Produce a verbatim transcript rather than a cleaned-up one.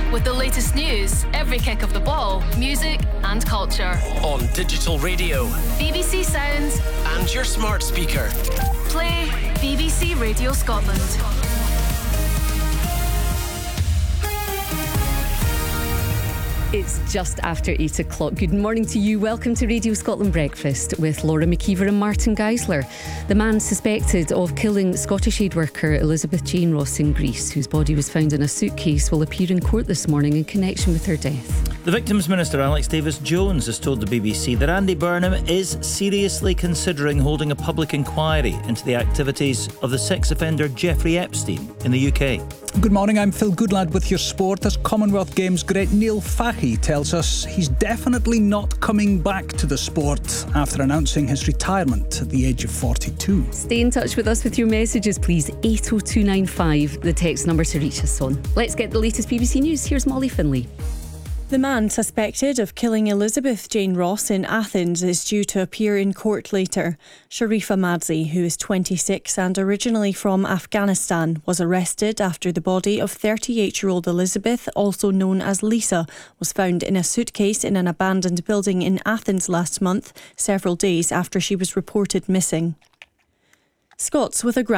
with the latest news, every kick of the ball, music and culture. On digital radio, B B C Sounds and your smart speaker. Play B B C Radio Scotland. It's just after eight o'clock. Good morning to you. Welcome to Radio Scotland Breakfast with Laura McKeever and Martin Geisler. The man suspected of killing Scottish aid worker Elizabeth Jane Ross in Greece, whose body was found in a suitcase, will appear in court this morning in connection with her death. The Victims Minister Alex Davis-Jones has told the B B C that Andy Burnham is seriously considering holding a public inquiry into the activities of the sex offender Jeffrey Epstein in the U K. Good morning, I'm Phil Goodlad with your sport. As Commonwealth Games great Neil Fahey tells us he's definitely not coming back to the sport after announcing his retirement at the age of forty-two. Stay in touch with us with your messages, please. eight oh two nine five, the text number to reach us on. Let's get the latest B B C News. Here's Molly Finlay. The man suspected of killing Elizabeth Jane Ross in Athens is due to appear in court later. Sharifa Madzi, who is twenty-six and originally from Afghanistan, was arrested after the body of thirty-eight-year-old Elizabeth, also known as Lisa, was found in a suitcase in an abandoned building in Athens last month, several days after she was reported missing. Scots with a grand